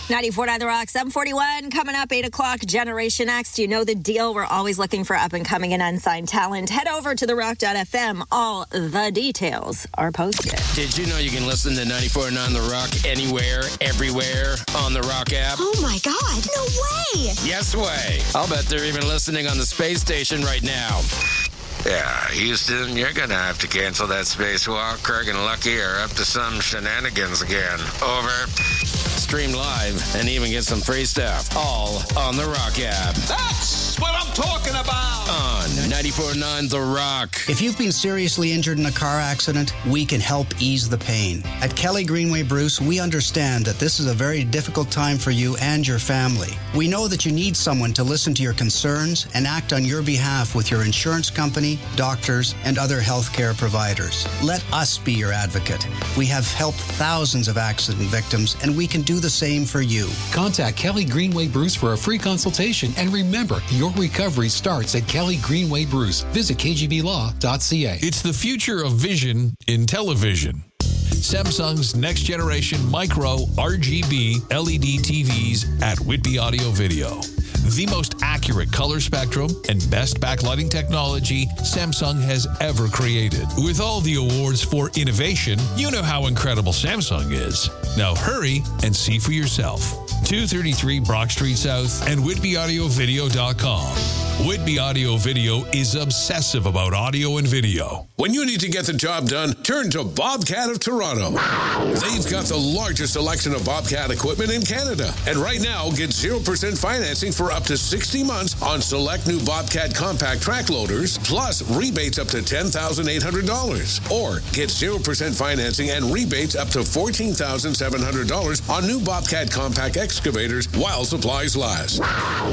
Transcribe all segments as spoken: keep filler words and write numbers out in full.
ninety-four point nine The Rock, seven forty-one, coming up, eight o'clock, Generation X. Do you know the deal? We're always looking for up-and-coming and unsigned talent. Head over to the rock dot f m. All the details are posted. Did you know you can listen to ninety-four point nine The Rock anywhere, everywhere on the Rock app? Oh, my God. No way. Yes way. I'll bet they're even listening on the space station right now. Yeah, Houston, you're going to have to cancel that spacewalk. Craig and Lucky are up to some shenanigans again. Over. Stream live and even get some free stuff. All on the Rock app. That's what I'm talking about. On ninety-four point nine The Rock. If you've been seriously injured in a car accident, we can help ease the pain. At Kelly Greenway Bruce, we understand that this is a very difficult time for you and your family. We know that you need someone to listen to your concerns and act on your behalf with your insurance company, doctors, and other healthcare providers. Let us be your advocate. We have helped thousands of accident victims, and we can do the same for you. Contact Kelly Greenway Bruce for a free consultation. And remember, your recovery starts at Kelly Greenway Bruce. Visit k g b law dot c a. It's the future of vision in television. Samsung's next generation micro R G B L E D T Vs at Whitby Audio Video. The most accurate color spectrum and best backlighting technology Samsung has ever created. With all the awards for innovation, you know how incredible Samsung is. Now hurry and see for yourself. two thirty-three Brock Street South and whitby audio video dot com. Whitby Audio Video is obsessive about audio and video. When you need to get the job done, turn to Bobcat of Toronto. They've got the largest selection of Bobcat equipment in Canada. And right now, get zero percent financing for up to sixty months on select new Bobcat compact track loaders, plus rebates up to ten thousand eight hundred dollars. Or get zero percent financing and rebates up to fourteen thousand seven hundred dollars on new Bobcat compact excavators while supplies last.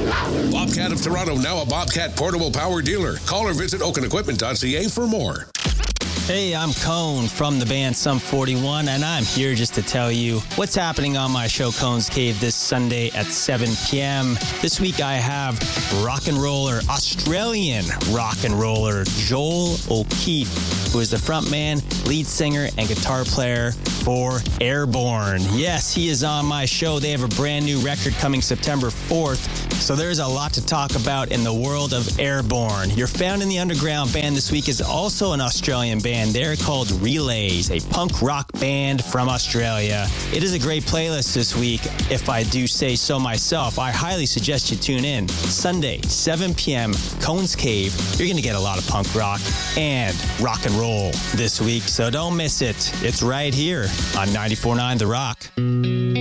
Bobcat of Toronto, now a Bobcat portable power dealer. Call or visit oaken equipment dot c a for more. Hey, I'm Cone from the band Sum forty-one, and I'm here just to tell you what's happening on my show Cone's Cave this Sunday at seven p.m. This week I have rock and roller, Australian rock and roller Joel O'Keefe, who is the frontman, lead singer, and guitar player for Airborne. Yes, he is on my show. They have a brand new record coming September fourth, so there's a lot to talk about in the world of Airborne. Your Found in the Underground band this week is also an Australian band. They're called Relays, a punk rock band from Australia. It is a great playlist this week, if I do say so myself. I highly suggest you tune in. Sunday, seven p.m., Cone's Cave. You're going to get a lot of punk rock and rock and roll this week, so don't miss it. It's right here on ninety-four point nine The Rock.